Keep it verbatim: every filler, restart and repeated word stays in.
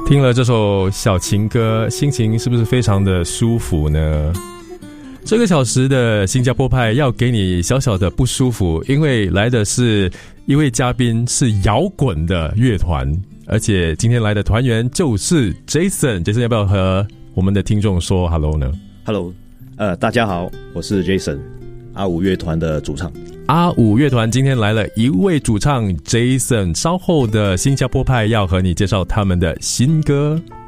听了这首小情歌，心情是不是非常的舒服呢？这个小时的新加坡派要给你小小的不舒服，因为来的是一位嘉宾，是摇滚的乐团，而且今天来的团员就是 Jason。 Jason 要不要和我们的听众说 Hello 呢？ Hello， 呃，大家好，我是 Jason， 阿五乐团的主唱。 阿五乐团今天来了一位主唱 Jason， 稍后的新加坡派要和你介绍他们的新歌。